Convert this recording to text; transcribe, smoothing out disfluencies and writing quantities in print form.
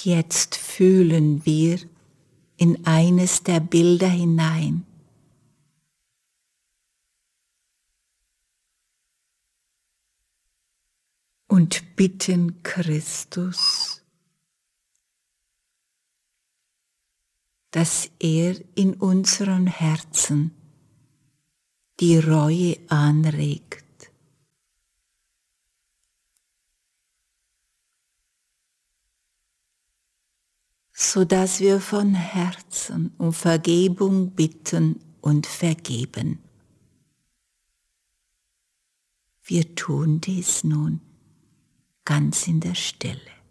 Jetzt fühlen wir in eines der Bilder hinein. Und bitten Christus, dass er in unseren Herzen die Reue anregt. Sodass wir von Herzen um Vergebung bitten und vergeben. Wir tun dies nun ganz in der Stille.